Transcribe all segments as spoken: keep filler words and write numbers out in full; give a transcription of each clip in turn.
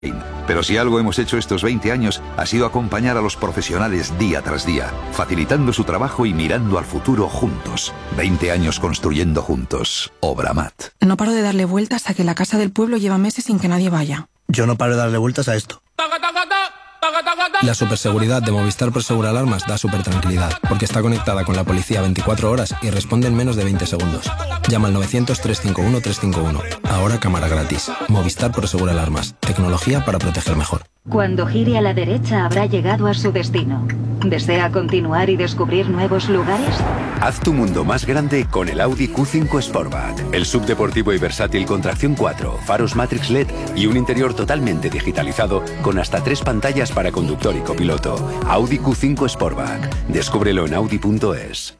Pero si algo hemos hecho estos veinte años ha sido acompañar a los profesionales día tras día, facilitando su trabajo y mirando al futuro juntos. veinte años construyendo juntos. Obramat. No paro de darle vueltas a que la casa del pueblo lleva meses sin que nadie vaya. Yo no paro de darle vueltas a esto. La superseguridad de Movistar Prosegur Alarmas da súper tranquilidad, porque está conectada con la policía veinticuatro horas y responde en menos de veinte segundos. Llama al novecientos, trescientos cincuenta y uno, trescientos cincuenta y uno. Ahora cámara gratis. Movistar Prosegur Alarmas. Tecnología para proteger mejor. Cuando gire a la derecha habrá llegado a su destino. ¿Desea continuar y descubrir nuevos lugares? Haz tu mundo más grande con el Audi Q cinco Sportback. El subdeportivo y versátil con tracción cuatro, faros Matrix L E D y un interior totalmente digitalizado con hasta tres pantallas para conductor y copiloto. Audi Q cinco Sportback. Descúbrelo en audi punto es.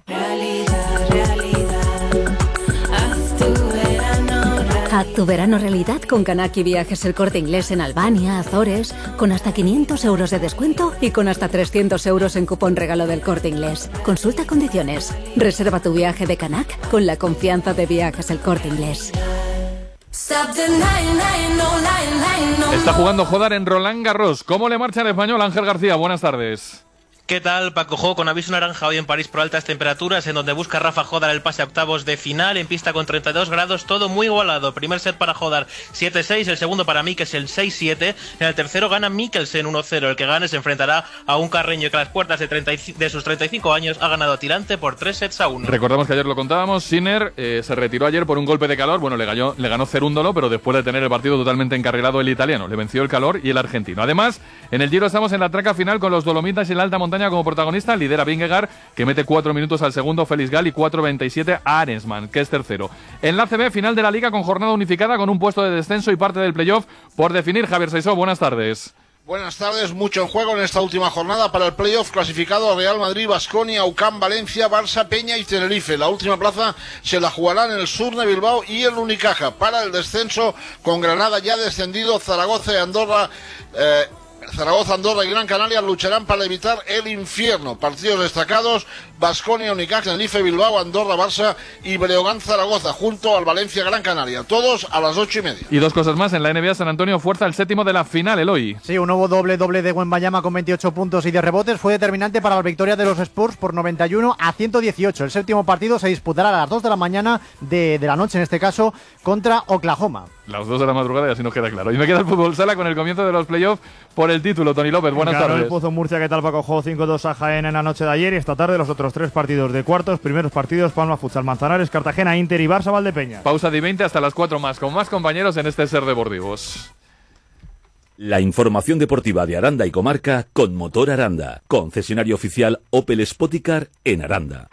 Haz tu verano realidad con Kanaki Viajes El Corte Inglés en Albania, Azores, con hasta quinientos euros de descuento y con hasta trescientos euros en cupón regalo del Corte Inglés. Consulta condiciones. Reserva tu viaje de Kanak con la confianza de Viajes El Corte Inglés. Está jugando Jodar en Roland Garros. ¿Cómo le marcha el español? Ángel García, buenas tardes. ¿Qué tal, Paco Jo? Con aviso naranja hoy en París por altas temperaturas, en donde busca Rafa Jodar el pase a octavos de final, en pista con treinta y dos grados, todo muy igualado. Primer set para Jodar siete seis, el segundo para Mikkelsen seis siete, en el tercero gana Mikkelsen uno cero. El que gane se enfrentará a un Carreño que a las puertas de, treinta de sus treinta y cinco años ha ganado a tirante por tres sets a uno. Recordamos que ayer lo contábamos, Sinner eh, se retiró ayer por un golpe de calor, bueno, le ganó, le ganó Cerúndolo, pero después de tener el partido totalmente encarrilado el italiano, le venció el calor y el argentino. Además, en el Giro estamos en la traca final con los Dolomitas y la alta montaña como protagonista. Lidera Vingegaard, que mete cuatro minutos al segundo Félix Gal y cuatro veintisiete a Arensman, que es tercero. En la A C B, final de la Liga con jornada unificada con un puesto de descenso y parte del playoff por definir. Javier Saisó, buenas tardes. Buenas tardes, mucho en juego en esta última jornada para el playoff clasificado a Real Madrid, Baskonia, U C A M, Valencia, Barça, Peña y Tenerife. La última plaza se la jugarán el Surne Bilbao y el Unicaja. Para el descenso, con Granada ya descendido, Zaragoza y Andorra... Eh, Zaragoza, Andorra y Gran Canaria lucharán para evitar el infierno. Partidos destacados: Baskonia, Unicaja, Tenerife, Bilbao, Andorra, Barça y Breogán, Zaragoza, junto al Valencia, Gran Canaria. Todos a las ocho y media. Y dos cosas más: en la N B A, San Antonio fuerza el séptimo de la final, Eloy. Sí, un nuevo doble doble de Wembanyama con veintiocho puntos y de rebotes fue determinante para la victoria de los Spurs por noventa y uno a ciento dieciocho. El séptimo partido se disputará a las dos de la mañana de, de la noche, en este caso, contra Oklahoma. Las dos de la madrugada y así nos queda claro. Y me queda el fútbol sala con el comienzo de los playoffs por el título. Tony López, buenas claro, tardes. El Pozo Murcia, ¿qué tal, Paco? Jugó cinco dos a Jaén en la noche de ayer y esta tarde los otros tres partidos de cuartos. Primeros partidos: Palma Futsal, Manzanares, Cartagena, Inter y Barça Valdepeña. Pausa de veinte hasta las cuatro más, con más compañeros en este Ser Deportivos. La información deportiva de Aranda y comarca con Motor Aranda, concesionario oficial Opel Spoticar en Aranda.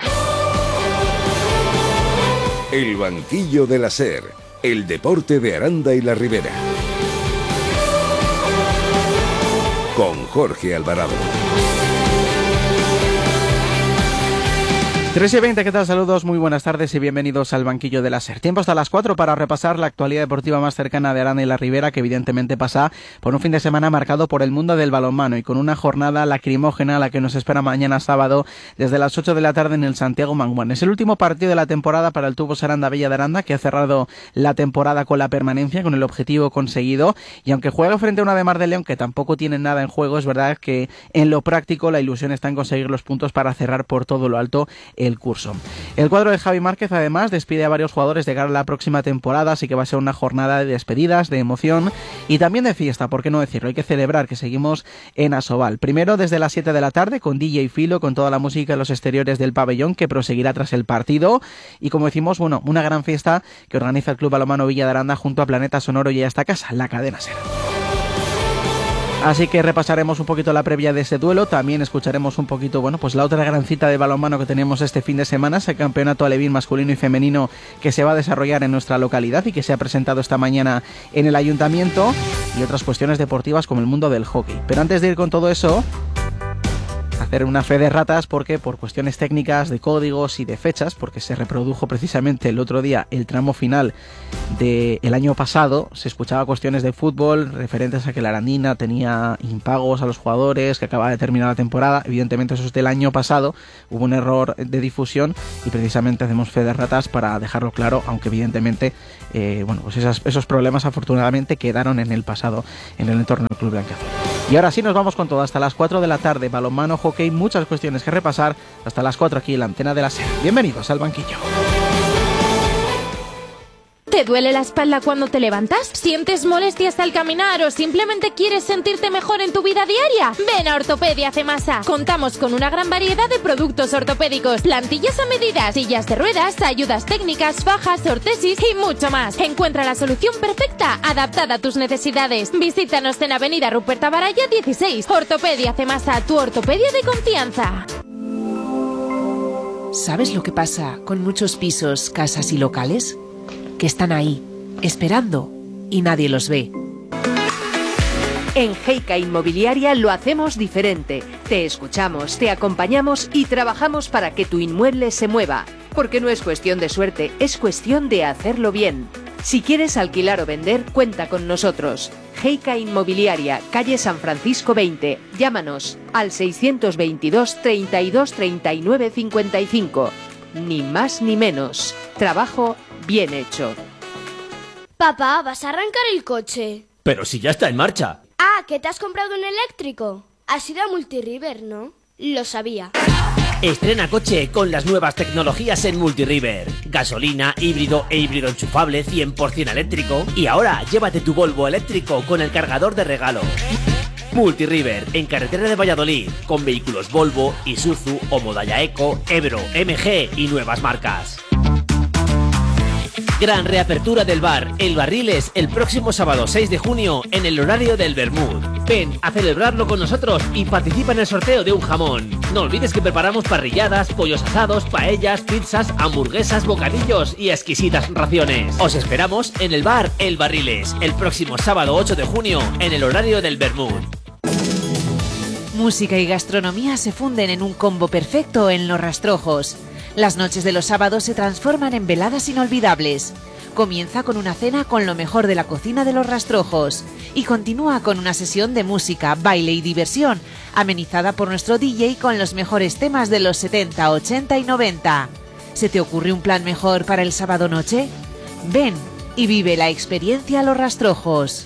El banquillo de la Ser, el deporte de Aranda y la Ribera. Con Jorge Alvarado. tres y veinte, ¿qué tal? Saludos, muy buenas tardes y bienvenidos al banquillo de la SER. Tiempo hasta las cuatro para repasar la actualidad deportiva más cercana de Aranda y la Ribera, que evidentemente pasa por un fin de semana marcado por el mundo del balonmano y con una jornada lacrimógena a la que nos espera mañana sábado desde las ocho de la tarde en el Santiago Manguán. Es el último partido de la temporada para el Tubos Aranda Bella de Aranda, que ha cerrado la temporada con la permanencia, con el objetivo conseguido, y aunque juega frente a una de Mar del León que tampoco tiene nada en juego, es verdad que en lo práctico la ilusión está en conseguir los puntos para cerrar por todo lo alto el curso. El cuadro de Javi Márquez además despide a varios jugadores de cara a la próxima temporada, así que va a ser una jornada de despedidas, de emoción y también de fiesta, por qué no decirlo. Hay que celebrar que seguimos en Asobal. Primero desde las siete de la tarde con D J Filo, con toda la música en los exteriores del pabellón, que proseguirá tras el partido, y como decimos, bueno, una gran fiesta que organiza el Club Balonmano Villa de Aranda junto a Planeta Sonoro y a esta casa, la cadena SER. Así que repasaremos un poquito la previa de ese duelo, también escucharemos un poquito, bueno, pues la otra gran cita de balonmano que tenemos este fin de semana, ese campeonato alevín masculino y femenino que se va a desarrollar en nuestra localidad y que se ha presentado esta mañana en el ayuntamiento, y otras cuestiones deportivas como el mundo del hockey. Pero antes de ir con todo eso, hacer una fe de ratas porque por cuestiones técnicas de códigos y de fechas, porque se reprodujo precisamente el otro día el tramo final del año pasado, se escuchaba cuestiones de fútbol referentes a que la Arandina tenía impagos a los jugadores, que acababa de terminar la temporada. Evidentemente eso es del año pasado, hubo un error de difusión y precisamente hacemos fe de ratas para dejarlo claro, aunque evidentemente eh, bueno, pues esas, esos problemas afortunadamente quedaron en el pasado en el entorno del Club Blanquiazul. Y ahora sí nos vamos con todo, hasta las cuatro de la tarde, balonmano, hockey, muchas cuestiones que repasar, hasta las cuatro aquí en la antena de la SER. Bienvenidos al banquillo. ¿Te duele la espalda cuando te levantas? ¿Sientes molestias al caminar o simplemente quieres sentirte mejor en tu vida diaria? Ven a Ortopedia Cemasa. Contamos con una gran variedad de productos ortopédicos, plantillas a medida, sillas de ruedas, ayudas técnicas, fajas, ortesis y mucho más. Encuentra la solución perfecta, adaptada a tus necesidades. Visítanos en Avenida Ruperta Baraya dieciséis. Ortopedia Cemasa, tu ortopedia de confianza. ¿Sabes lo que pasa con muchos pisos, casas y locales? Que están ahí, esperando, y nadie los ve. En Heika Inmobiliaria lo hacemos diferente. Te escuchamos, te acompañamos y trabajamos para que tu inmueble se mueva. Porque no es cuestión de suerte, es cuestión de hacerlo bien. Si quieres alquilar o vender, cuenta con nosotros. Heika Inmobiliaria, calle San Francisco veinte. Llámanos al seiscientos veintidós, treinta y dos, treinta y nueve, cincuenta y cinco. Ni más ni menos. Trabajo bien hecho. Papá, ¿vas a arrancar el coche? Pero si ya está en marcha. Ah, ¿que te has comprado un eléctrico? Has ido a Multiriver, ¿no? Lo sabía. Estrena coche con las nuevas tecnologías en Multiriver. Gasolina, híbrido e híbrido enchufable cien por ciento eléctrico. Y ahora llévate tu Volvo eléctrico con el cargador de regalo. Multiriver, en carretera de Valladolid, con vehículos Volvo, Isuzu, Homodaya Eco, Ebro, M G y nuevas marcas. Gran reapertura del bar El Barriles el próximo sábado seis de junio en el horario del Bermud. Ven a celebrarlo con nosotros y participa en el sorteo de un jamón. No olvides que preparamos parrilladas, pollos asados, paellas, pizzas, hamburguesas, bocadillos y exquisitas raciones. Os esperamos en el bar El Barriles el próximo sábado ocho de junio en el horario del Bermud. Música y gastronomía se funden en un combo perfecto en Los Rastrojos. Las noches de los sábados se transforman en veladas inolvidables. Comienza con una cena con lo mejor de la cocina de Los Rastrojos y continúa con una sesión de música, baile y diversión, amenizada por nuestro D J con los mejores temas de los setenta, ochenta y noventa. ¿Se te ocurre un plan mejor para el sábado noche? Ven y vive la experiencia Los Rastrojos.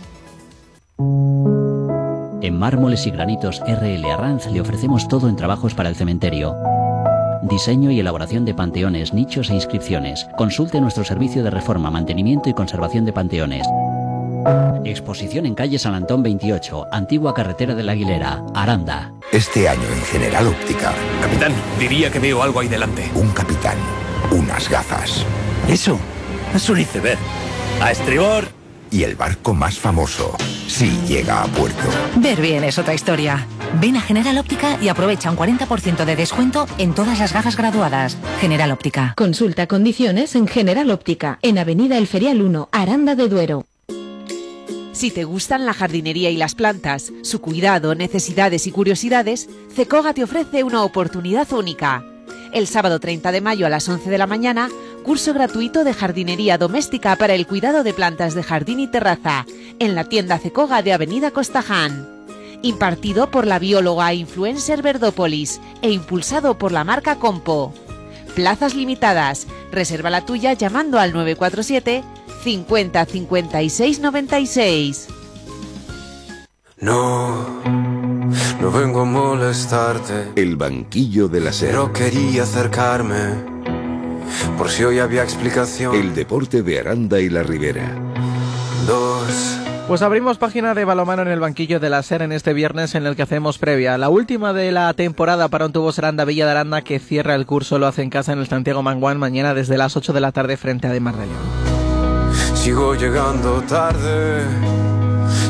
En Mármoles y Granitos R L Arranz le ofrecemos todo en trabajos para el cementerio. Diseño y elaboración de panteones, nichos e inscripciones. Consulte nuestro servicio de reforma, mantenimiento y conservación de panteones. Exposición en calle San Antón veintiocho, antigua carretera de la Aguilera, Aranda. Este año en General Óptica. Capitán, diría que veo algo ahí delante. Un capitán, unas gafas. Eso es un iceberg. ¡A estribor! Y el barco más famoso, si llega a puerto. Ver bien es otra historia. Ven a General Óptica y aprovecha un cuarenta por ciento de descuento en todas las gafas graduadas. General Óptica. Consulta condiciones en General Óptica, en Avenida El Ferial uno, Aranda de Duero. Si te gustan la jardinería y las plantas, su cuidado, necesidades y curiosidades, Cecoga te ofrece una oportunidad única. El sábado treinta de mayo a las once de la mañana, curso gratuito de jardinería doméstica para el cuidado de plantas de jardín y terraza, en la tienda Cecoga de Avenida Costaján. Impartido por la bióloga e influencer Verdópolis e impulsado por la marca Compo. Plazas limitadas. Reserva la tuya llamando al nueve cuatro siete, cincuenta, cincuenta y seis, noventa y seis. No, no vengo a molestarte. El banquillo de la SER. Pero quería acercarme, por si hoy había explicación. El deporte de Aranda y la Ribera. Dos. Pues abrimos página de balonmano en el banquillo de la SER en este viernes en el que hacemos previa. La última de la temporada para un Tubos Aranda Villa de Aranda, que cierra el curso, lo hace en casa en el Santiago Manguán mañana desde las ocho de la tarde frente a De Mar de León. Sigo llegando tarde,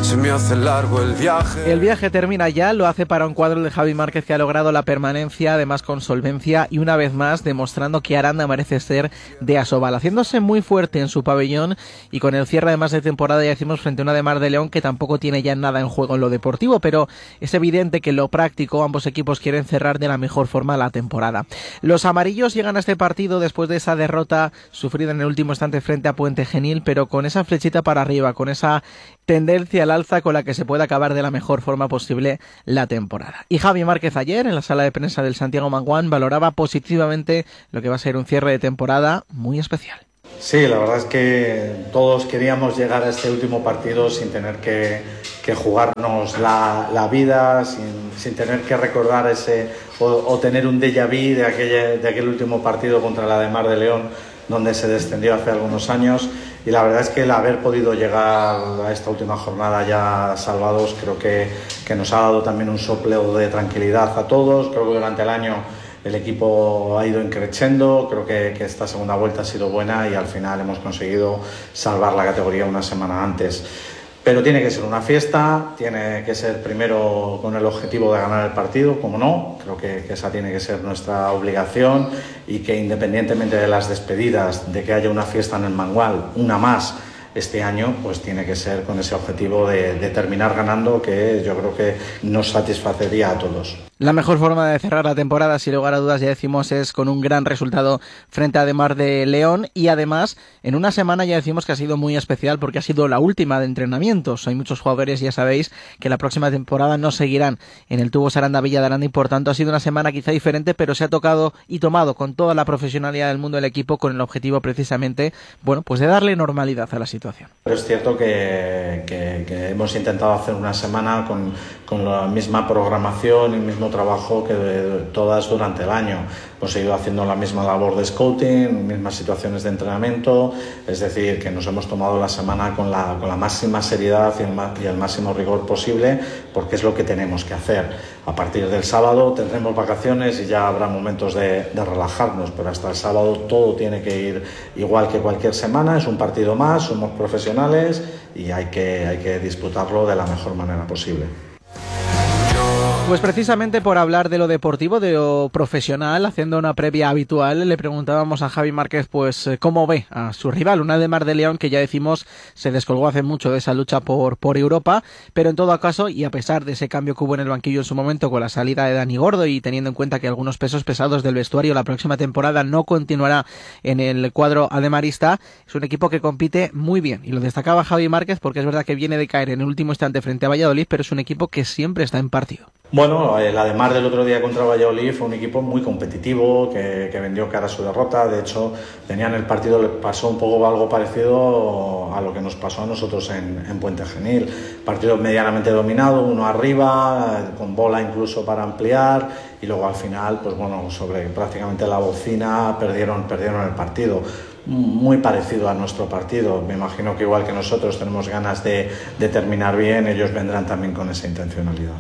se me hace largo el viaje. El viaje termina ya, lo hace para un cuadro de Javi Márquez que ha logrado la permanencia, además con solvencia y una vez más demostrando que Aranda merece ser de Asobal, haciéndose muy fuerte en su pabellón y con el cierre además de temporada ya decimos frente a una de Mar de León que tampoco tiene ya nada en juego en lo deportivo, pero es evidente que en lo práctico ambos equipos quieren cerrar de la mejor forma la temporada. Los amarillos llegan a este partido después de esa derrota sufrida en el último instante frente a Puente Genil, pero con esa flechita para arriba, con esa tendencia al alza con la que se puede acabar de la mejor forma posible la temporada. Y Javi Márquez ayer en la sala de prensa del Santiago Manguán valoraba positivamente lo que va a ser un cierre de temporada muy especial. Sí, la verdad es que todos queríamos llegar a este último partido sin tener que, que jugarnos la, la vida, sin, sin tener que recordar ese o, o tener un déjà vu de, aquella, de aquel último partido contra la de Mar de León, donde se descendió hace algunos años. Y la verdad es que el haber podido llegar a esta última jornada ya salvados creo que, que nos ha dado también un sopleo de tranquilidad a todos. Creo que durante el año el equipo ha ido increciendo, creo que, que esta segunda vuelta ha sido buena y al final hemos conseguido salvar la categoría una semana antes. Pero tiene que ser una fiesta, tiene que ser primero con el objetivo de ganar el partido, como no, creo que, que esa tiene que ser nuestra obligación y que independientemente de las despedidas, de que haya una fiesta en el Mangual, una más este año, pues tiene que ser con ese objetivo de, de terminar ganando, que yo creo que nos satisfacería a todos. La mejor forma de cerrar la temporada, sin lugar a dudas, ya decimos, es con un gran resultado frente a Mar de León y además en una semana ya decimos que ha sido muy especial porque ha sido la última de entrenamientos. Hay muchos jugadores, ya sabéis, que la próxima temporada no seguirán en el Tubos Aranda Villa de Aranda y por tanto ha sido una semana quizá diferente, pero se ha tocado y tomado con toda la profesionalidad del mundo del equipo con el objetivo precisamente, bueno, pues de darle normalidad a la situación. Pero es cierto que, que, que hemos intentado hacer una semana con, con la misma programación y el mismo trabajo que de, todas durante el año. Hemos seguido haciendo la misma labor de scouting, mismas situaciones de entrenamiento, es decir, que nos hemos tomado la semana con la, con la máxima seriedad y el, y el máximo rigor posible, porque es lo que tenemos que hacer. A partir del sábado tendremos vacaciones y ya habrá momentos de, de relajarnos, pero hasta el sábado todo tiene que ir igual que cualquier semana, es un partido más, somos profesionales y hay que, hay que disputarlo de la mejor manera posible. Pues precisamente por hablar de lo deportivo, de lo profesional, haciendo una previa habitual, le preguntábamos a Javi Márquez pues cómo ve a su rival, una de Mar de León que ya decimos se descolgó hace mucho de esa lucha por, por Europa, pero en todo caso y a pesar de ese cambio que hubo en el banquillo en su momento con la salida de Dani Gordo y teniendo en cuenta que algunos pesos pesados del vestuario la próxima temporada no continuará en el cuadro ademarista, es un equipo que compite muy bien y lo destacaba Javi Márquez porque es verdad que viene de caer en el último instante frente a Valladolid, pero es un equipo que siempre está en partido. Bueno, el Ademar del otro día contra Valladolid fue un equipo muy competitivo, que, que vendió cara a su derrota. De hecho, tenían el partido, le pasó un poco algo parecido a lo que nos pasó a nosotros en, en Puente Genil. Partido medianamente dominado, uno arriba, con bola incluso para ampliar, y luego al final, pues bueno, sobre prácticamente la bocina perdieron, perdieron el partido. Muy parecido a nuestro partido. Me imagino que igual que nosotros tenemos ganas de, de terminar bien, ellos vendrán también con esa intencionalidad.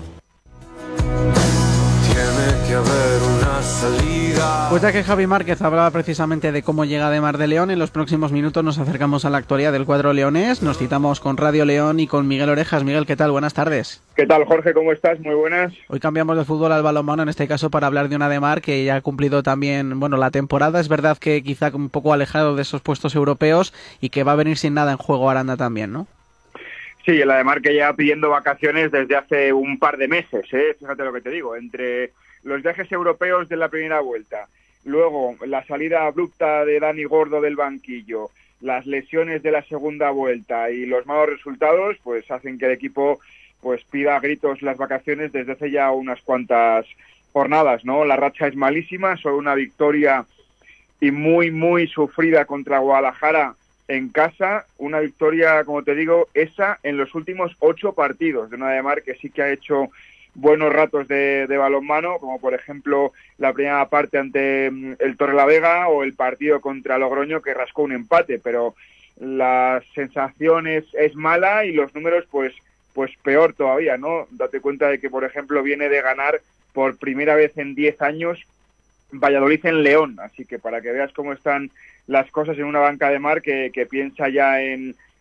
Que haber una salida. Pues ya que Javi Márquez hablaba precisamente de cómo llega de Mar de León, en los próximos minutos nos acercamos a la actualidad del cuadro leonés, nos citamos con Radio León y con Miguel Orejas. Miguel, ¿qué tal? Buenas tardes. ¿Qué tal, Jorge? ¿Cómo estás? Muy buenas. Hoy cambiamos de fútbol al balonmano, en este caso para hablar de una de Mar que ya ha cumplido también, bueno, la temporada. Es verdad que quizá un poco alejado de esos puestos europeos y que va a venir sin nada en juego Aranda también, ¿no? Sí, el Ademar que ya pidiendo vacaciones desde hace un par de meses, ¿eh? Fíjate lo que te digo, entre los viajes europeos de la primera vuelta, luego la salida abrupta de Dani Gordo del banquillo, las lesiones de la segunda vuelta y los malos resultados, pues hacen que el equipo pues pida a gritos las vacaciones desde hace ya unas cuantas jornadas, ¿no? La racha es malísima, solo una victoria y muy, muy sufrida contra Guadalajara en casa, una victoria, como te digo, esa en los últimos ocho partidos de una de Mar que sí que ha hecho buenos ratos de, de balonmano, como por ejemplo la primera parte ante el Torrelavega o el partido contra Logroño que rascó un empate, pero la sensación es, es mala y los números pues, pues peor todavía, ¿no? Date cuenta de que, por ejemplo, viene de ganar por primera vez en diez años Valladolid en León, así que para que veas cómo están las cosas en una banca de Mar que, que piensa ya en,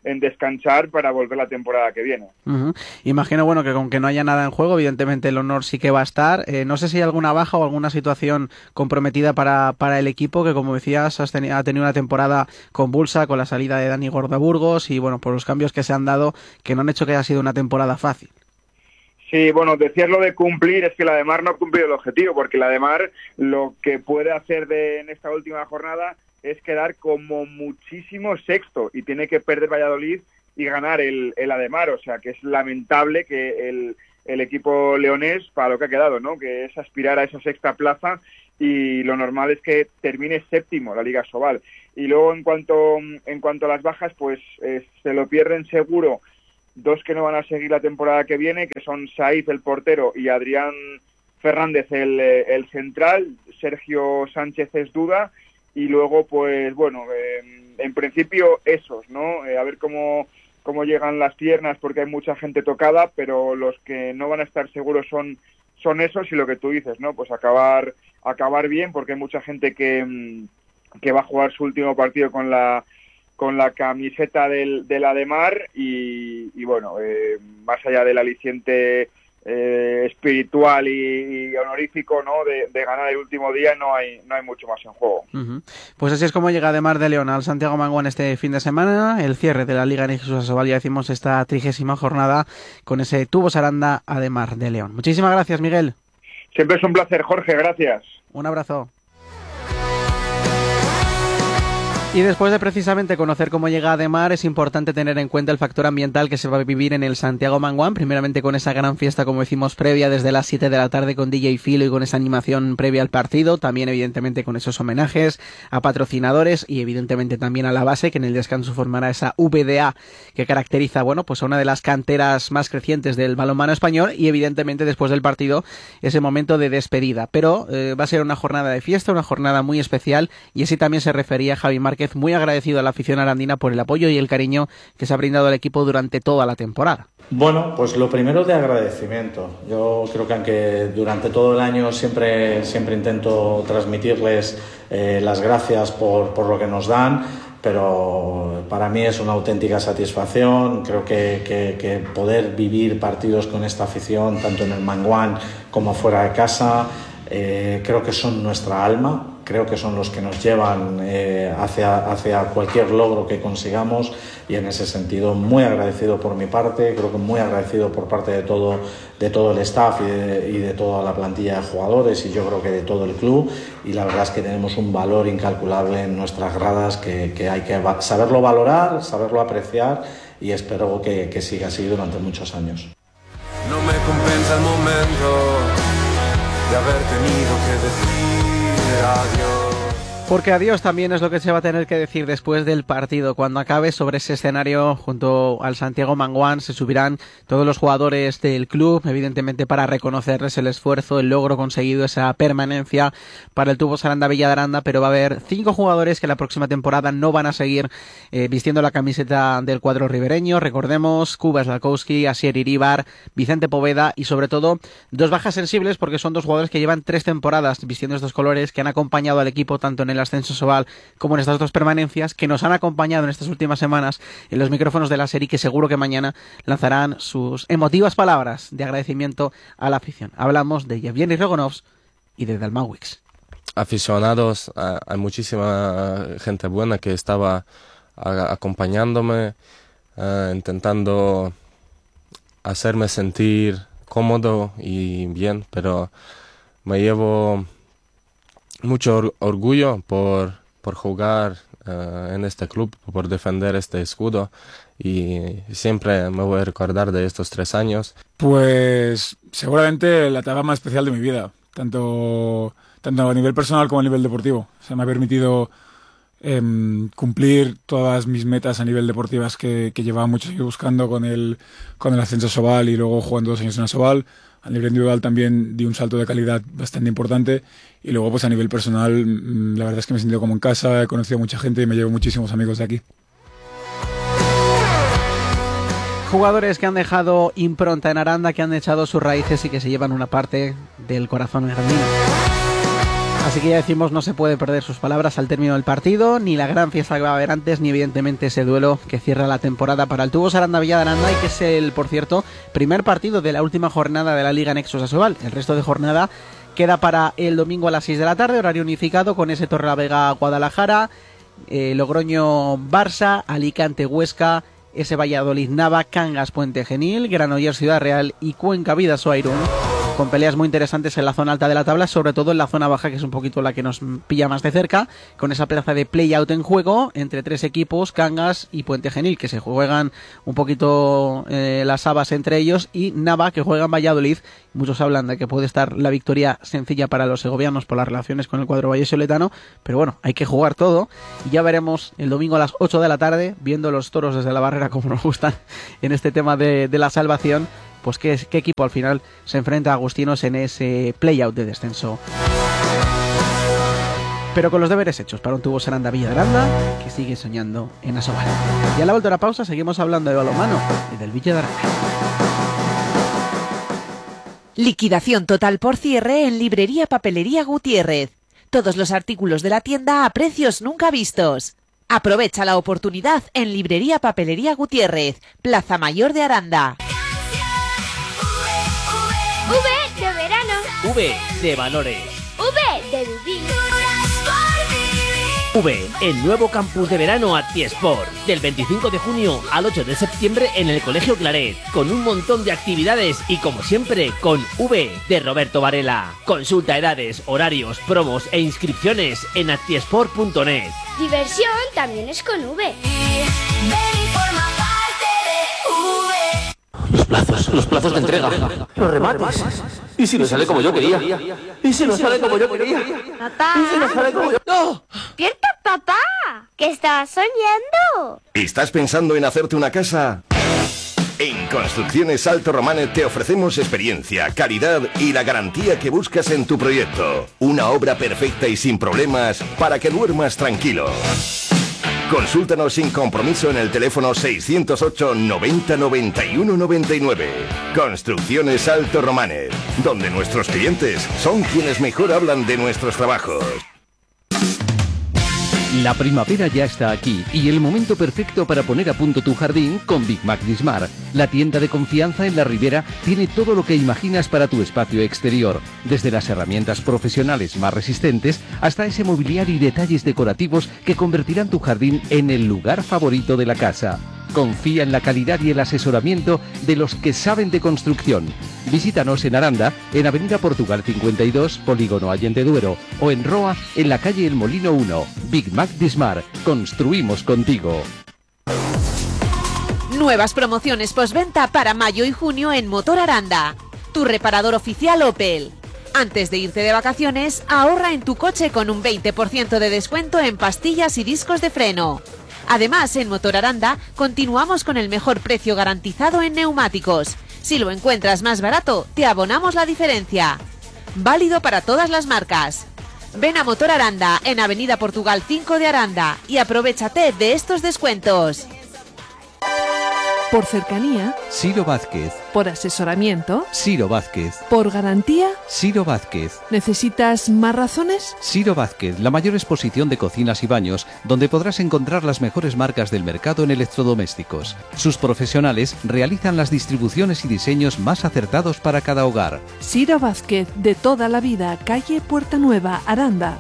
en descansar para volver la temporada que viene. Uh-huh. Imagino, bueno, que aunque no haya nada en juego, evidentemente el honor sí que va a estar. Eh, no sé si hay alguna baja o alguna situación comprometida para, para el equipo, que como decías, has teni- ha tenido una temporada convulsa con la salida de Dani Gorda-Burgos y bueno, por los cambios que se han dado, que no han hecho que haya sido una temporada fácil. Sí, bueno, decías lo de cumplir, es que la de Mar no ha cumplido el objetivo, porque la de Mar lo que puede hacer de, en esta última jornada es quedar como muchísimo sexto y tiene que perder Valladolid y ganar el, el Ademar, o sea que es lamentable que el, el equipo leonés, para lo que ha quedado, ¿no? Que es aspirar a esa sexta plaza y lo normal es que termine séptimo la Liga Sobal. Y luego en cuanto, en cuanto a las bajas, pues eh, se lo pierden seguro dos que no van a seguir la temporada que viene, que son Saiz, el portero, y Adrián Fernández, el, el central. Sergio Sánchez es duda. Y luego, pues bueno, eh, en principio esos, ¿no? Eh, a ver cómo, cómo llegan las piernas, porque hay mucha gente tocada, pero los que no van a estar seguros son, son esos, y lo que tú dices, ¿no? Pues acabar, acabar bien, porque hay mucha gente que, que va a jugar su último partido con la con la camiseta del, del Ademar y, y bueno, eh, más allá del aliciente eh, espiritual y, y honorífico, ¿no? De, de ganar el último día, no hay no hay mucho más en juego. Uh-huh. Pues así es como llega Ademar de León al Santiago Manguán este fin de semana, el cierre de la Liga en Jesús Asobal, ya decimos esta trigésima jornada con ese Tubos Aranda Ademar de León. Muchísimas gracias, Miguel. Siempre es un placer, Jorge, gracias. Un abrazo. Y después de precisamente conocer cómo llega Ademar, es importante tener en cuenta el factor ambiental que se va a vivir en el Santiago Manguán, primeramente con esa gran fiesta, como decimos, previa desde las siete de la tarde con D J Filo y con esa animación previa al partido, también evidentemente con esos homenajes a patrocinadores y evidentemente también a la base, que en el descanso formará esa V D A que caracteriza, bueno, pues a una de las canteras más crecientes del balonmano español, y evidentemente después del partido ese momento de despedida, pero eh, va a ser una jornada de fiesta, una jornada muy especial, y así también se refería Javi Márquez, muy agradecido a la afición arandina por el apoyo y el cariño que se ha brindado al equipo durante toda la temporada. Bueno, pues lo primero de agradecimiento. Yo creo que aunque durante todo el año siempre, siempre intento transmitirles eh, las gracias por, por lo que nos dan, pero para mí es una auténtica satisfacción. Creo que, que, que poder vivir partidos con esta afición, tanto en el Manguán como fuera de casa, eh, creo que son nuestra alma. Creo que son los que nos llevan eh, hacia, hacia cualquier logro que consigamos, y en ese sentido muy agradecido por mi parte, creo que muy agradecido por parte de todo, de todo el staff y de, y de toda la plantilla de jugadores, y yo creo que de todo el club, y la verdad es que tenemos un valor incalculable en nuestras gradas que, que hay que va- saberlo valorar, saberlo apreciar, y espero que, que siga así durante muchos años. No me compensa el momento de haber tenido que decir adiós. Porque adiós también es lo que se va a tener que decir después del partido. Cuando acabe, sobre ese escenario junto al Santiago Manguán se subirán todos los jugadores del club, evidentemente para reconocerles el esfuerzo, el logro conseguido, esa permanencia para el Tubos Aranda Villa de Aranda, pero va a haber cinco jugadores que la próxima temporada no van a seguir eh, vistiendo la camiseta del cuadro ribereño. Recordemos, Kuba Slakowski, Asier Iríbar, Vicente Poveda, y sobre todo dos bajas sensibles, porque son dos jugadores que llevan tres temporadas vistiendo estos colores, que han acompañado al equipo tanto en el ascenso Sobal como en estas dos permanencias, que nos han acompañado en estas últimas semanas en los micrófonos de la serie, que seguro que mañana lanzarán sus emotivas palabras de agradecimiento a la afición. Hablamos de Yevgeny Rogonovs y de Dalmawix. Aficionados, hay muchísima gente buena que estaba acompañándome, uh, intentando hacerme sentir cómodo y bien, pero me llevo mucho or- orgullo por, por jugar uh, en este club, por defender este escudo, y siempre me voy a recordar de estos tres años. Pues seguramente la etapa más especial de mi vida, tanto, tanto a nivel personal como a nivel deportivo. O sea, me ha permitido eh, cumplir todas mis metas a nivel deportivas que, que llevaba muchos años buscando con el, con el ascenso Sobal y luego jugando dos años en Asobal. A nivel individual también di un salto de calidad bastante importante, y luego pues a nivel personal la verdad es que me he sentido como en casa, he conocido a mucha gente y me llevo muchísimos amigos de aquí. Jugadores que han dejado impronta en Aranda, que han echado sus raíces y que se llevan una parte del corazón arandino. Así que ya decimos, no se puede perder sus palabras al término del partido, ni la gran fiesta que va a haber antes, ni evidentemente ese duelo que cierra la temporada para el Tubos Aranda Villa de Aranda, y que es el, por cierto, primer partido de la última jornada de la Liga Nexus Asobal. El resto de jornada queda para el domingo a las seis de la tarde, horario unificado, con ese Torrelavega-Guadalajara, eh, Logroño-Barça, Alicante-Huesca, ese Valladolid-Nava, Cangas-Puente Genil, Granollers-Ciudad Real y Cuenca-Vidasoa-Irún, con peleas muy interesantes en la zona alta de la tabla, sobre todo en la zona baja, que es un poquito la que nos pilla más de cerca, con esa plaza de play-out en juego entre tres equipos, Cangas y Puente Genil, que se juegan un poquito eh, las habas entre ellos, y Nava, que juega en Valladolid. Muchos hablan de que puede estar la victoria sencilla para los segovianos por las relaciones con el cuadro vallesoletano, pero bueno, hay que jugar todo, y ya veremos el domingo a las ocho de la tarde, viendo los toros desde la barrera como nos gustan en este tema de, de la salvación, pues qué, qué equipo al final se enfrenta a Agustinos en ese play-out de descenso. Pero con los deberes hechos para un Tubos Aranda Villa de Aranda, que sigue soñando en Asobal. Y a la vuelta a la pausa seguimos hablando de balonmano y del Villa de Aranda. Liquidación total por cierre en Librería Papelería Gutiérrez. Todos los artículos de la tienda a precios nunca vistos. Aprovecha la oportunidad en Librería Papelería Gutiérrez, Plaza Mayor de Aranda. V de verano. V de valores. V de vivir. V, el nuevo campus de verano Actiesport, del veinticinco de junio al ocho de septiembre en el Colegio Claret, con un montón de actividades y como siempre con V de Roberto Varela. Consulta edades, horarios, promos e inscripciones en actiesport punto net. Diversión también es con V. Los plazos, los plazos de entrega, los remates. ¿Y si no sale como yo quería? ¿Y si no sale como yo quería? ¡Papá! ¿Y si no sale como yo? ¡No! ¡Despierta, papá! ¿Qué estabas soñando? ¿Estás pensando en hacerte una casa? En Construcciones Alto Romanet te ofrecemos experiencia, calidad y la garantía que buscas en tu proyecto. Una obra perfecta y sin problemas para que duermas tranquilo. Consúltanos sin compromiso en el teléfono seiscientos ocho noventa noventa y uno noventa y nueve. Construcciones Alto Romanet, donde nuestros clientes son quienes mejor hablan de nuestros trabajos. La primavera ya está aquí y el momento perfecto para poner a punto tu jardín con Big Mac Dismar. La tienda de confianza en la Ribera tiene todo lo que imaginas para tu espacio exterior, desde las herramientas profesionales más resistentes hasta ese mobiliario y detalles decorativos que convertirán tu jardín en el lugar favorito de la casa. Confía en la calidad y el asesoramiento de los que saben de construcción. Visítanos en Aranda, en Avenida Portugal cincuenta y dos, Polígono Allende Duero, o en Roa, en la calle El Molino uno. Big Mac Dismar, construimos contigo. Nuevas promociones postventa para mayo y junio en Motor Aranda, tu reparador oficial Opel. Antes de irte de vacaciones, ahorra en tu coche con un veinte por ciento de descuento en pastillas y discos de freno. Además, en Motor Aranda continuamos con el mejor precio garantizado en neumáticos. Si lo encuentras más barato, te abonamos la diferencia. Válido para todas las marcas. Ven a Motor Aranda en Avenida Portugal cinco de Aranda y aprovéchate de estos descuentos. Por cercanía. Ciro Vázquez. Por asesoramiento. Ciro Vázquez. Por garantía. Ciro Vázquez. ¿Necesitas más razones? Ciro Vázquez, la mayor exposición de cocinas y baños, donde podrás encontrar las mejores marcas del mercado en electrodomésticos. Sus profesionales realizan las distribuciones y diseños más acertados para cada hogar. Ciro Vázquez, de toda la vida, calle Puerta Nueva, Aranda.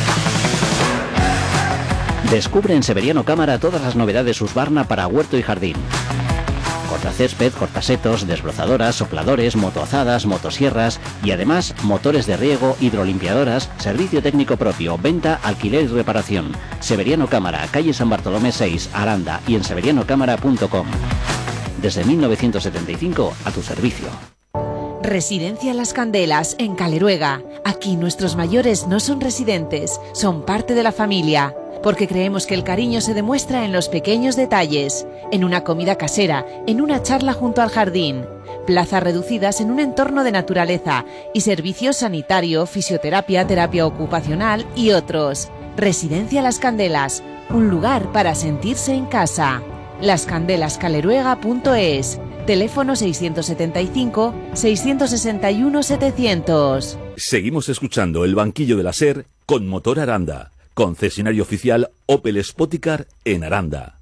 Descubre en Severiano Cámara todas las novedades Husqvarna para huerto y jardín. Cortacésped, cortasetos, desbrozadoras, sopladores, motoazadas, motosierras y además motores de riego, hidrolimpiadoras, servicio técnico propio, venta, alquiler y reparación. Severiano Cámara, calle San Bartolomé seis, Aranda y en severiano cámara punto com. Desde mil novecientos setenta y cinco a tu servicio. Residencia Las Candelas, en Caleruega. Aquí nuestros mayores no son residentes, son parte de la familia. Porque creemos que el cariño se demuestra en los pequeños detalles, en una comida casera, en una charla junto al jardín, plazas reducidas en un entorno de naturaleza y servicios sanitario, fisioterapia, terapia ocupacional y otros. Residencia Las Candelas, un lugar para sentirse en casa. las candelas caleruega punto es, teléfono seiscientos setenta y cinco, seiscientos sesenta y uno, setecientos. Seguimos escuchando El Banquillo de la SER con Motor Aranda, concesionario oficial Opel Spoticar en Aranda.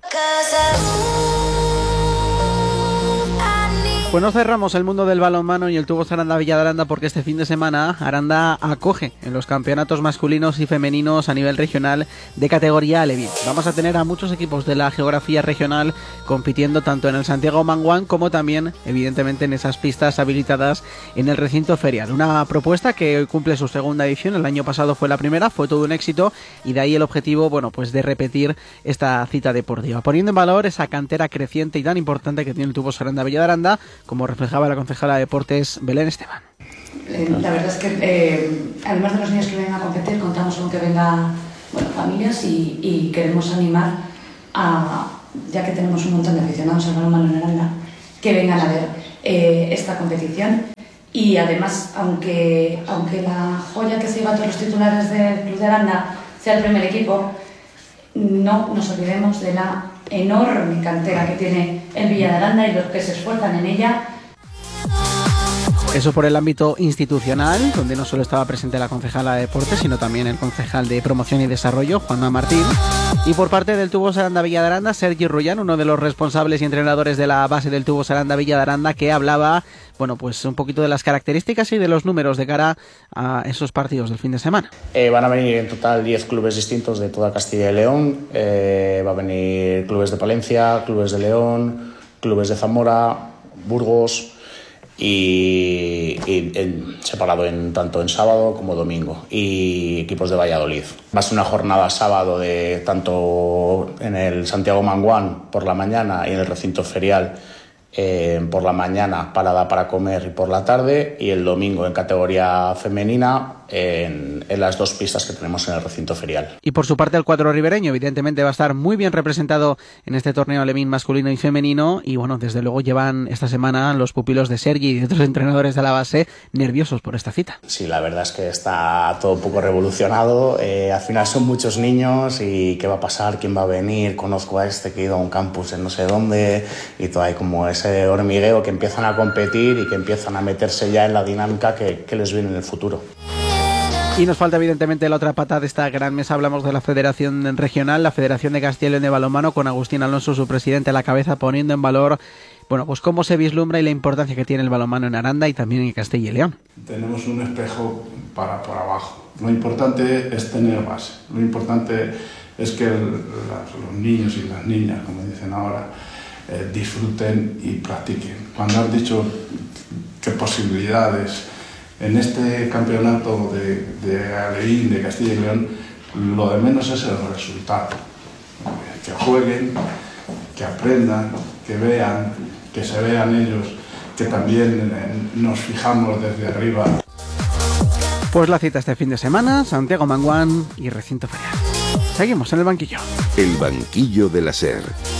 Pues no cerramos el mundo del balonmano y el Tubos Aranda Villa de Aranda porque este fin de semana Aranda acoge en los campeonatos masculinos y femeninos a nivel regional de categoría Alevín. Vamos a tener a muchos equipos de la geografía regional compitiendo tanto en el Santiago Manguán como también evidentemente en esas pistas habilitadas en el recinto ferial. Una propuesta que hoy cumple su segunda edición, el año pasado fue la primera, fue todo un éxito y de ahí el objetivo, bueno, pues de repetir esta cita deportiva, poniendo en valor esa cantera creciente y tan importante que tiene el Tubos Aranda Villa de Aranda, como reflejaba la concejala de Deportes Belén Esteban. Eh, la verdad es que eh, además de los niños que vengan a competir, contamos con que vengan bueno, familias y, y queremos animar a, ya que tenemos un montón de aficionados al balonmano en Aranda, que vengan a ver eh, esta competición. Y además, aunque, aunque la joya que se lleva a todos los titulares del Club de Aranda sea el primer equipo, no nos olvidemos de la enorme cantera que tiene el Villa de Aranda y los que se esfuerzan en ella. Eso por el ámbito institucional, donde no solo estaba presente la concejala de Deportes, sino también el concejal de Promoción y Desarrollo, Juanma Martín. Y por parte del Tubos Aranda Villa de Aranda, Sergi Rullán, uno de los responsables y entrenadores de la base del Tubos Aranda Villa de Aranda, que hablaba, bueno, pues un poquito de las características y de los números de cara a esos partidos del fin de semana. Eh, van a venir en total diez clubes distintos de toda Castilla y León. Eh, va a venir clubes de Palencia, clubes de León, clubes de Zamora, Burgos, y, y en, separado en, tanto en sábado como domingo, y equipos de Valladolid. Va a ser una jornada sábado de tanto en el Santiago Manguán por la mañana y en el recinto ferial eh, por la mañana, parada para comer y por la tarde, y el domingo en categoría femenina en, en las dos pistas que tenemos en el recinto ferial. Y por su parte el cuadro ribereño evidentemente va a estar muy bien representado en este torneo alevín masculino y femenino, y bueno, desde luego llevan esta semana los pupilos de Sergi y de otros entrenadores de la base nerviosos por esta cita. Sí, la verdad es que está todo un poco revolucionado, eh, al final son muchos niños y qué va a pasar, quién va a venir, conozco a este que ha ido a un campus en no sé dónde, y todo hay como ese hormigueo que empiezan a competir y que empiezan a meterse ya en la dinámica que, que les viene en el futuro. Y nos falta evidentemente la otra pata de esta gran mesa. Hablamos de la Federación Regional, la Federación de Castilla y León de Balonmano, con Agustín Alonso, su presidente, a la cabeza, poniendo en valor, bueno, pues cómo se vislumbra y la importancia que tiene el balonmano en Aranda y también en Castilla y León. Tenemos un espejo para por abajo. Lo importante es tener base. Lo importante es que el, las, los niños y las niñas, como dicen ahora, eh, disfruten y practiquen. Cuando has dicho qué posibilidades en este campeonato de, de Alevín, de Castilla y León, lo de menos es el resultado. Que jueguen, que aprendan, que vean, que se vean ellos, que también eh, nos fijamos desde arriba. Pues la cita este fin de semana, Santiago Manguán y recinto ferial. Seguimos en el banquillo. El banquillo de la SER.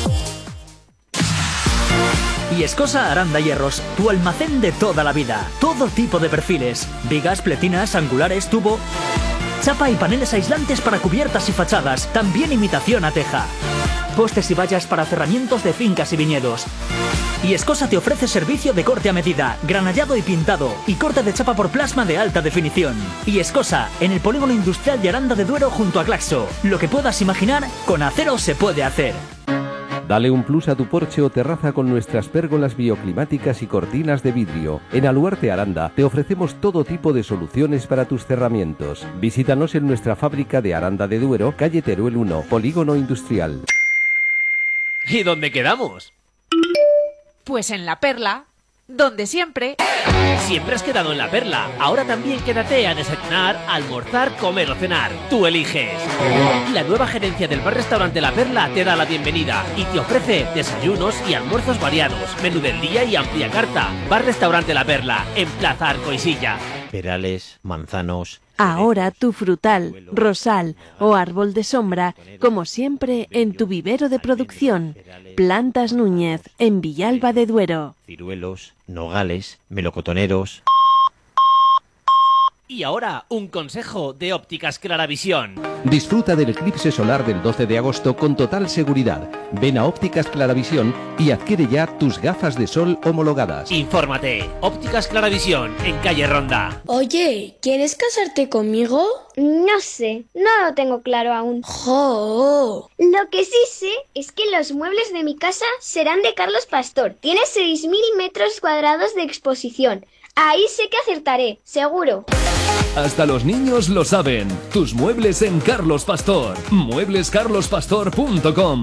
Viescosa Aranda Hierros, tu almacén de toda la vida. Todo tipo de perfiles: vigas, pletinas, angulares, tubo, chapa y paneles aislantes para cubiertas y fachadas. También imitación a teja. Postes y vallas para cerramientos de fincas y viñedos. Viescosa te ofrece servicio de corte a medida, granallado y pintado, y corte de chapa por plasma de alta definición. Viescosa, en el polígono industrial de Aranda de Duero junto a Claxo. Lo que puedas imaginar, con acero se puede hacer. Dale un plus a tu porche o terraza con nuestras pérgolas bioclimáticas y cortinas de vidrio. En Aluarte Aranda te ofrecemos todo tipo de soluciones para tus cerramientos. Visítanos en nuestra fábrica de Aranda de Duero, calle Teruel uno, Polígono Industrial. ¿Y dónde quedamos? Pues en La Perla, donde siempre... Siempre has quedado en La Perla. Ahora también quédate a desayunar, almorzar, comer o cenar. Tú eliges. La nueva gerencia del bar-restaurante La Perla te da la bienvenida y te ofrece desayunos y almuerzos variados, menú del día y amplia carta. Bar-restaurante La Perla, en Plaza Arcoisilla. Perales, manzanos... Ahora tu frutal, rosal o árbol de sombra, como siempre en tu vivero de producción. Plantas Núñez, en Villalba de Duero. Ciruelos, nogales, melocotoneros... Y ahora, un consejo de Ópticas Claravisión. Disfruta del eclipse solar del doce de agosto con total seguridad. Ven a Ópticas Claravisión y adquiere ya tus gafas de sol homologadas. Infórmate. Ópticas Claravisión, en calle Ronda. Oye, ¿quieres casarte conmigo? No sé, no lo tengo claro aún. ¡Jo! Lo que sí sé es que los muebles de mi casa serán de Carlos Pastor. Tiene seis mil metros cuadrados de exposición. Ahí sé que acertaré, seguro. Hasta los niños lo saben. Tus muebles en Carlos Pastor. muebles carlos pastor punto com.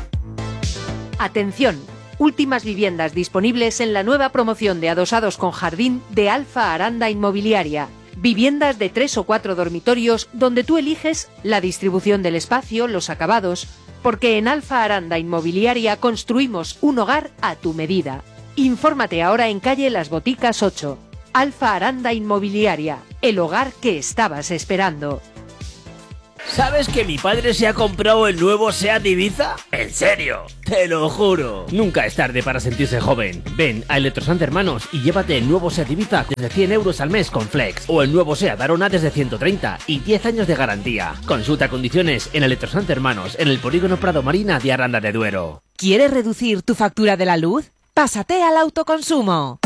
Atención, últimas viviendas disponibles en la nueva promoción de adosados con jardín de Alfa Aranda Inmobiliaria. Viviendas de tres o cuatro dormitorios donde tú eliges la distribución del espacio, los acabados, porque en Alfa Aranda Inmobiliaria construimos un hogar a tu medida. Infórmate ahora en calle Las Boticas ocho. Alfa Aranda Inmobiliaria, el hogar que estabas esperando. ¿Sabes que mi padre se ha comprado el nuevo SEAT Ibiza? ¿En serio? Te lo juro. Nunca es tarde para sentirse joven. Ven a Electrosant Hermanos y llévate el nuevo SEAT Ibiza desde cien euros al mes con Flex. O el nuevo SEAT Arona desde ciento treinta y diez años de garantía. Consulta condiciones en Electrosant Hermanos en el Polígono Prado Marina de Aranda de Duero. ¿Quieres reducir tu factura de la luz? Pásate al autoconsumo.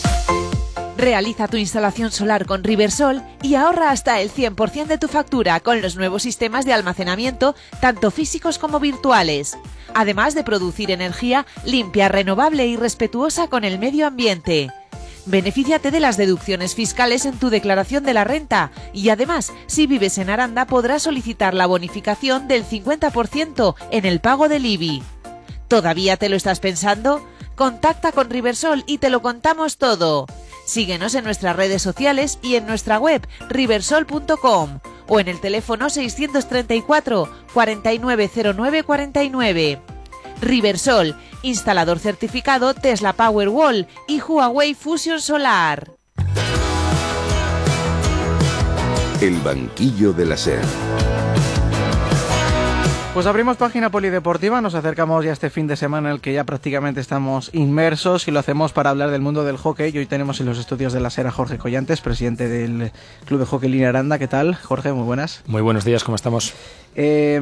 Realiza tu instalación solar con Riversol y ahorra hasta el cien por ciento de tu factura con los nuevos sistemas de almacenamiento, tanto físicos como virtuales. Además de producir energía limpia, renovable y respetuosa con el medio ambiente. Benefíciate de las deducciones fiscales en tu declaración de la renta y además, si vives en Aranda, podrás solicitar la bonificación del cincuenta por ciento en el pago del I B I. ¿Todavía te lo estás pensando? Contacta con Riversol y te lo contamos todo. Síguenos en nuestras redes sociales y en nuestra web riversol punto com o en el teléfono seiscientos treinta y cuatro, cuarenta y nueve cero nueve cuarenta y nueve. Riversol, instalador certificado Tesla Powerwall y Huawei Fusion Solar. El banquillo de la SER. Pues abrimos página polideportiva, nos acercamos ya a este fin de semana en el que ya prácticamente estamos inmersos y lo hacemos para hablar del mundo del hockey. Y hoy tenemos en los estudios de la SER a Jorge Collantes, presidente del Club de Hockey Línea Aranda. ¿Qué tal, Jorge? Muy buenas. Muy buenos días, ¿cómo estamos? Eh,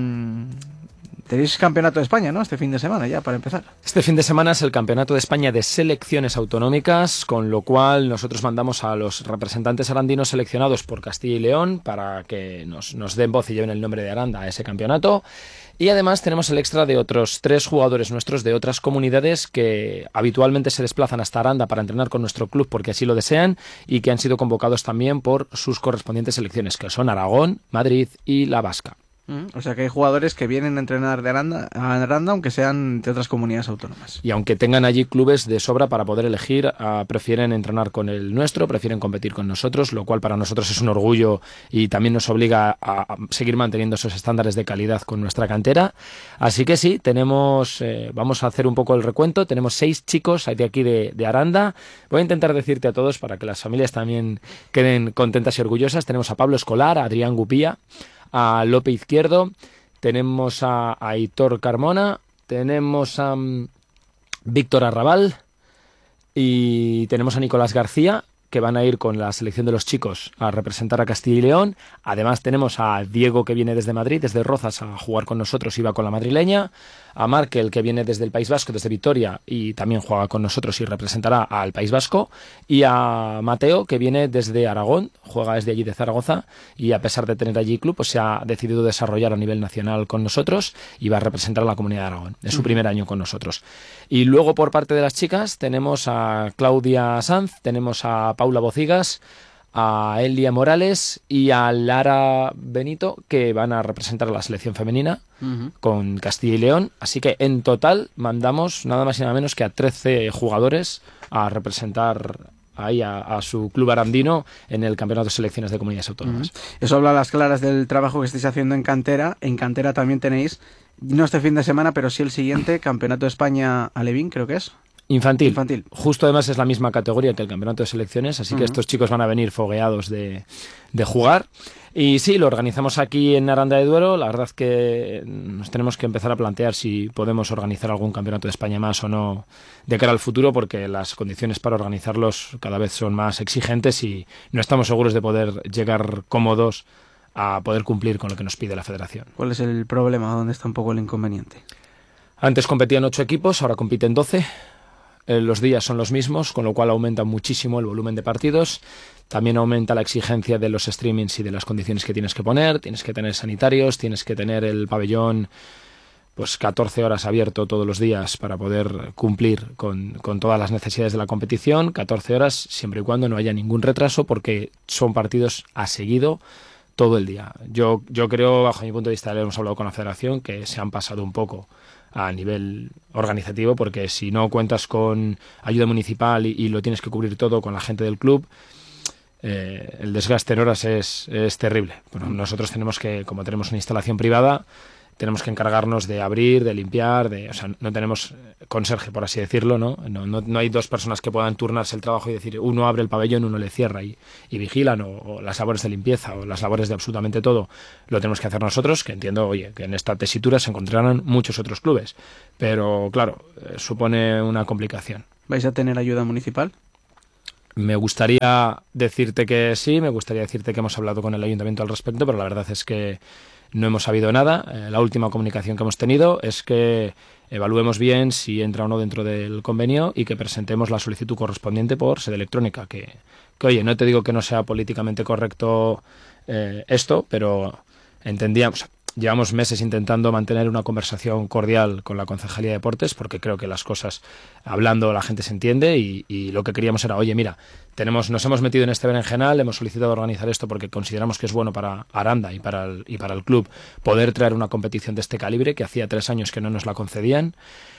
tenéis campeonato de España, ¿no? Este fin de semana ya, para empezar. Este fin de semana es el campeonato de España de selecciones autonómicas, con lo cual nosotros mandamos a los representantes arandinos seleccionados por Castilla y León para que nos, nos den voz y lleven el nombre de Aranda a ese campeonato. Y además tenemos el extra de otros tres jugadores nuestros de otras comunidades que habitualmente se desplazan hasta Aranda para entrenar con nuestro club porque así lo desean y que han sido convocados también por sus correspondientes selecciones, que son Aragón, Madrid y La Vasca. O sea que hay jugadores que vienen a entrenar de Aranda, a Aranda aunque sean de otras comunidades autónomas. Y aunque tengan allí clubes de sobra para poder elegir, uh, prefieren entrenar con el nuestro, prefieren competir con nosotros, lo cual para nosotros es un orgullo y también nos obliga a, a seguir manteniendo esos estándares de calidad con nuestra cantera. Así que sí, tenemos, eh, vamos a hacer un poco el recuento, tenemos seis chicos de aquí de, de Aranda. Voy a intentar decirte a todos para que las familias también queden contentas y orgullosas. Tenemos a Pablo Escolar, a Adrián Gupía, a Lope Izquierdo, tenemos a, a Aitor Carmona, tenemos a um, Víctor Arrabal y tenemos a Nicolás García, que van a ir con la selección de los chicos a representar a Castilla y León. Además tenemos a Diego, que viene desde Madrid, desde Rozas, a jugar con nosotros y va con la madrileña. A Markel, que viene desde el País Vasco, desde Vitoria, y también juega con nosotros y representará al País Vasco. Y a Mateo, que viene desde Aragón, juega desde allí de Zaragoza, y a pesar de tener allí club, pues se ha decidido desarrollar a nivel nacional con nosotros y va a representar a la comunidad de Aragón. Es su primer año con nosotros. Y luego por parte de las chicas tenemos a Claudia Sanz, tenemos a Paula Bocigas, a Elia Morales y a Lara Benito, que van a representar a la selección femenina uh-huh. con Castilla y León. Así que en total mandamos nada más y nada menos que a trece jugadores a representar ahí a, a su club arandino en el campeonato de selecciones de comunidades autónomas. Uh-huh. Eso habla a las claras del trabajo que estáis haciendo en cantera. En cantera también tenéis, no este fin de semana, pero sí el siguiente, Campeonato de España Alevín, creo que es. Infantil. Infantil. Justo además es la misma categoría que el campeonato de selecciones, así que Uh-huh. estos chicos van a venir fogueados de, de jugar. Y sí, lo organizamos aquí en Aranda de Duero. La verdad es que nos tenemos que empezar a plantear si podemos organizar algún campeonato de España más o no de cara al futuro, porque las condiciones para organizarlos cada vez son más exigentes y no estamos seguros de poder llegar cómodos a poder cumplir con lo que nos pide la federación. ¿Cuál es el problema? ¿Dónde está un poco el inconveniente? Antes competían ocho equipos, ahora compiten doce. Eh, los días son los mismos, con lo cual aumenta muchísimo el volumen de partidos. También aumenta la exigencia de los streamings y de las condiciones que tienes que poner. Tienes que tener sanitarios, tienes que tener el pabellón pues catorce horas abierto todos los días para poder cumplir con, con todas las necesidades de la competición. catorce horas siempre y cuando no haya ningún retraso, porque son partidos a seguido todo el día. Yo, yo creo, bajo mi punto de vista, le hemos hablado con la federación, que se han pasado un poco a nivel organizativo, porque si no cuentas con ayuda municipal y, y lo tienes que cubrir todo con la gente del club, eh, el desgaste en horas es, es terrible. Bueno, nosotros tenemos que, como tenemos una instalación privada, tenemos que encargarnos de abrir, de limpiar, de, o sea, no tenemos conserje, por así decirlo, ¿no? No, no, no hay dos personas que puedan turnarse el trabajo y decir, uno abre el pabellón, uno le cierra y, y vigilan, o, o las labores de limpieza, o las labores de absolutamente todo, lo tenemos que hacer nosotros, que entiendo, oye, que en esta tesitura se encontrarán muchos otros clubes, pero claro, eh, supone una complicación. ¿Vais a tener ayuda municipal? Me gustaría decirte que sí, me gustaría decirte que hemos hablado con el ayuntamiento al respecto, pero la verdad es que no hemos sabido nada. Eh, la última comunicación que hemos tenido es que evaluemos bien si entra o no dentro del convenio y que presentemos la solicitud correspondiente por sede electrónica. Que, que oye, no te digo que no sea políticamente correcto eh, esto, pero entendíamos... Llevamos meses intentando mantener una conversación cordial con la Concejalía de Deportes, porque creo que las cosas, hablando, la gente se entiende, y, y lo que queríamos era, oye, mira, tenemos, nos hemos metido en este berenjenal, hemos solicitado organizar esto porque consideramos que es bueno para Aranda y para el, y para el club poder traer una competición de este calibre, que hacía tres años que no nos la concedían.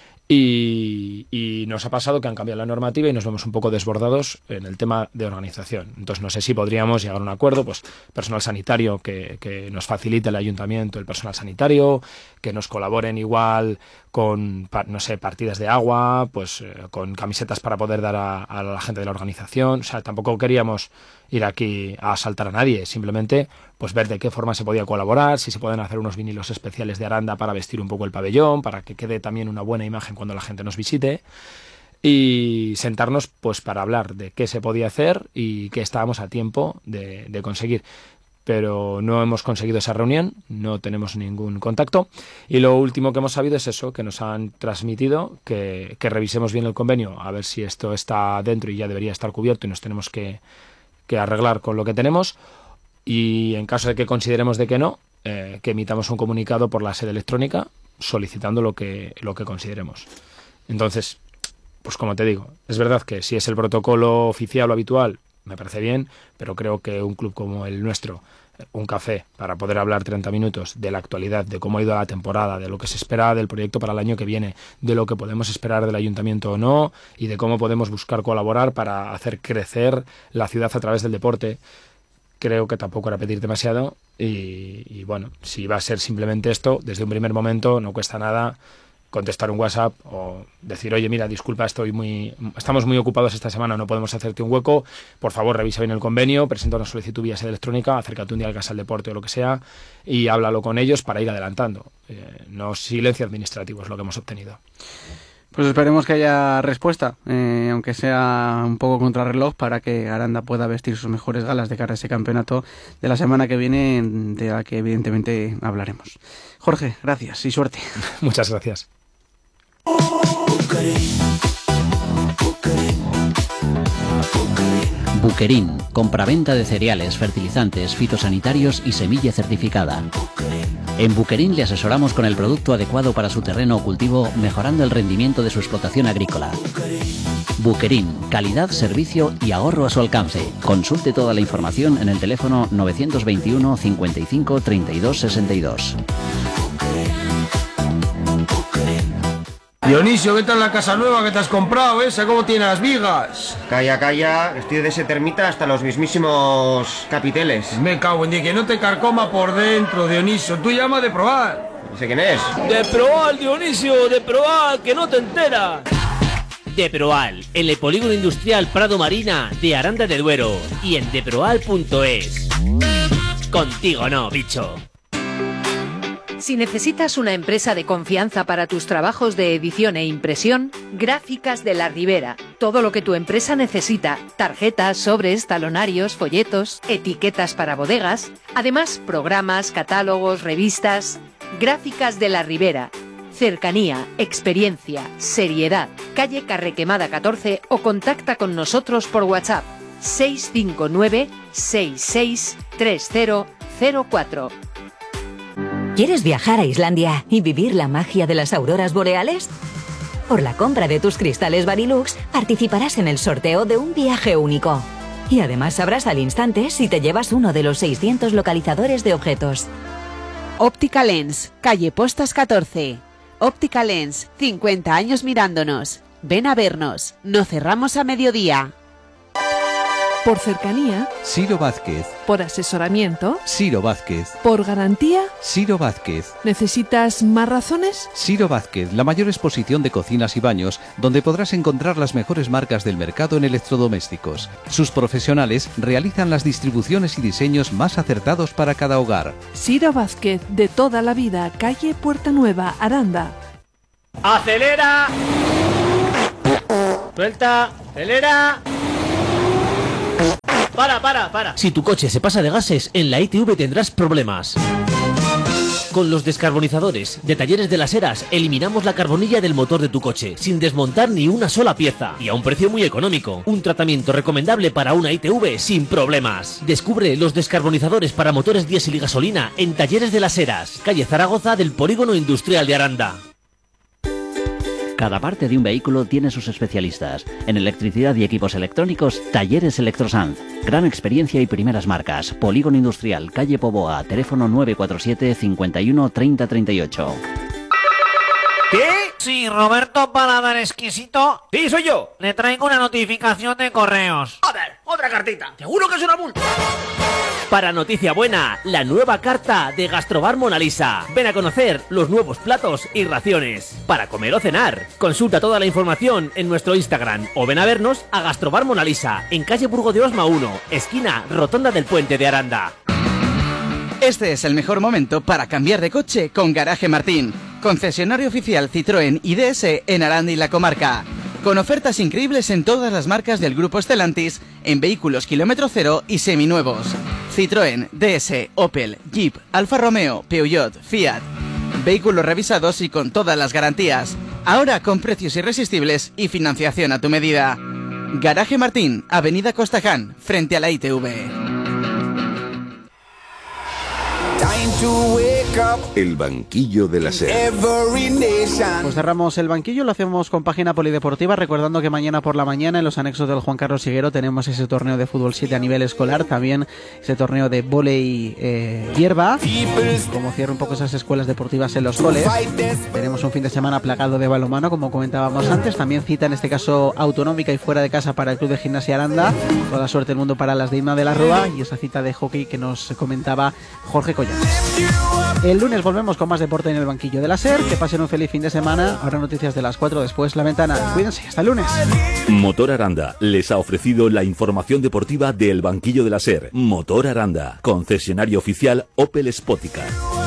Y, y nos ha pasado que han cambiado la normativa y nos vemos un poco desbordados en el tema de organización. Entonces no sé si podríamos llegar a un acuerdo, pues personal sanitario que, que nos facilite el ayuntamiento, el personal sanitario, que nos colaboren igual con, no sé, partidas de agua, pues eh, con camisetas para poder dar a, a la gente de la organización. O sea, tampoco queríamos ir aquí a asaltar a nadie, simplemente pues ver de qué forma se podía colaborar, si se pueden hacer unos vinilos especiales de Aranda para vestir un poco el pabellón, para que quede también una buena imagen cuando la gente nos visite, y sentarnos pues para hablar de qué se podía hacer y qué estábamos a tiempo de, de conseguir. Pero no hemos conseguido esa reunión, no tenemos ningún contacto, y lo último que hemos sabido es eso, que nos han transmitido que, que revisemos bien el convenio, a ver si esto está dentro y ya debería estar cubierto y nos tenemos que, que arreglar con lo que tenemos, y en caso de que consideremos de que no, eh, que emitamos un comunicado por la sede electrónica solicitando lo que, lo que consideremos. Entonces, pues como te digo, es verdad que si es el protocolo oficial o habitual, me parece bien, pero creo que un club como el nuestro, un café para poder hablar treinta minutos de la actualidad, de cómo ha ido la temporada, de lo que se espera del proyecto para el año que viene, de lo que podemos esperar del ayuntamiento o no, y de cómo podemos buscar colaborar para hacer crecer la ciudad a través del deporte, creo que tampoco era pedir demasiado. Y, y bueno, si va a ser simplemente esto, desde un primer momento no cuesta nada contestar un WhatsApp o decir, oye, mira, disculpa, estoy muy, estamos muy ocupados esta semana, no podemos hacerte un hueco, por favor revisa bien el convenio, presenta una solicitud vía sede electrónica, acércate un día al Casa del Deporte o lo que sea y háblalo con ellos para ir adelantando. Eh, no silencio administrativo es lo que hemos obtenido. Pues esperemos que haya respuesta, eh, aunque sea un poco contrarreloj, para que Aranda pueda vestir sus mejores galas de cara a ese campeonato de la semana que viene, de la que evidentemente hablaremos. Jorge, gracias y suerte. Muchas gracias. Buquerín, compraventa de cereales, fertilizantes, fitosanitarios y semilla certificada. En Buquerín le asesoramos con el producto adecuado para su terreno o cultivo, mejorando el rendimiento de su explotación agrícola. Buquerín, calidad, servicio y ahorro a su alcance. Consulte toda la información en el teléfono novecientos veintiuno cincuenta y cinco treinta y dos sesenta y dos. Dionisio, ¿qué tal la casa nueva que te has comprado, esa? ¿Cómo tiene las vigas? Calla, calla, estoy de ese termita hasta los mismísimos capiteles. Me cago en Dios, que no te carcoma por dentro, Dionisio. Tú llama de probar. ¿Sé quién es? De probar, Dionisio, de probar, que no te enteras. Deproal, en el polígono industrial Prado Marina de Aranda de Duero y en deproal punto es. Contigo no, bicho. Si necesitas una empresa de confianza para tus trabajos de edición e impresión, Gráficas de la Ribera. Todo lo que tu empresa necesita: tarjetas, sobres, talonarios, folletos, etiquetas para bodegas, además programas, catálogos, revistas. Gráficas de la Ribera. Cercanía, experiencia, seriedad. Calle Carrequemada catorce o contacta con nosotros por WhatsApp seis cinco nueve, seis seis tres cero cero cuatro. ¿Quieres viajar a Islandia y vivir la magia de las auroras boreales? Por la compra de tus cristales Varilux participarás en el sorteo de un viaje único. Y además sabrás al instante si te llevas uno de los seiscientos localizadores de objetos. Óptica Lens, calle Postas catorce. Óptica Lens, cincuenta años mirándonos. Ven a vernos, no cerramos a mediodía. Por cercanía. Ciro Vázquez. Por asesoramiento. Ciro Vázquez. Por garantía. Ciro Vázquez. ¿Necesitas más razones? Ciro Vázquez, la mayor exposición de cocinas y baños, donde podrás encontrar las mejores marcas del mercado en electrodomésticos. Sus profesionales realizan las distribuciones y diseños más acertados para cada hogar. Ciro Vázquez, de toda la vida, calle Puerta Nueva, Aranda. ¡Acelera! ¡Suelta! ¡Acelera! Para, para, para. Si tu coche se pasa de gases, en la I T V tendrás problemas. Con los descarbonizadores de Talleres de las Heras eliminamos la carbonilla del motor de tu coche sin desmontar ni una sola pieza y a un precio muy económico. Un tratamiento recomendable para una I T V sin problemas. Descubre los descarbonizadores para motores diésel y gasolina en Talleres de las Heras, calle Zaragoza del Polígono Industrial de Aranda. Cada parte de un vehículo tiene sus especialistas. En electricidad y equipos electrónicos, Talleres Electrosanz. Gran experiencia y primeras marcas. Polígono Industrial, calle Poboa, teléfono nueve cuatro siete, cincuenta y uno, treinta, treinta y ocho. ¿Qué? Sí, Roberto Paladar Exquisito. Sí, soy yo. Le traigo una notificación de correos. Joder, otra cartita. Seguro que es una multa. Para noticia buena, la nueva carta de Gastrobar Mona Lisa. Ven a conocer los nuevos platos y raciones para comer o cenar. Consulta toda la información en nuestro Instagram o ven a vernos a Gastrobar Mona Lisa en calle Burgo de Osma uno, esquina Rotonda del Puente de Aranda. Este es el mejor momento para cambiar de coche con Garaje Martín, concesionario oficial Citroën y D S en Aranda y la comarca. Con ofertas increíbles en todas las marcas del grupo Stellantis, en vehículos kilómetro cero y seminuevos. Citroën, D S, Opel, Jeep, Alfa Romeo, Peugeot, Fiat. Vehículos revisados y con todas las garantías. Ahora con precios irresistibles y financiación a tu medida. Garaje Martín, Avenida Costaján, frente a la I T V. El banquillo de la SER. Pues cerramos el banquillo, lo hacemos con página polideportiva, recordando que mañana por la mañana en los anexos del Juan Carlos Higuero tenemos ese torneo de fútbol siete a nivel escolar, también ese torneo de vóley eh, hierba, como cierra un poco esas escuelas deportivas en los coles. Tenemos un fin de semana plagado de balonmano, como comentábamos antes, también cita en este caso autonómica y fuera de casa para el Club de Gimnasia Aranda, toda la suerte del mundo para las de Inma de la Rúa y esa cita de hockey que nos comentaba Jorge Collares. El lunes volvemos con más deporte en el banquillo de la SER. Que pasen un feliz fin de semana. Ahora noticias de las cuatro, después La Ventana. Cuídense, hasta el lunes. Motor Aranda les ha ofrecido la información deportiva del banquillo de la SER. Motor Aranda, concesionario oficial Opel Spoticar.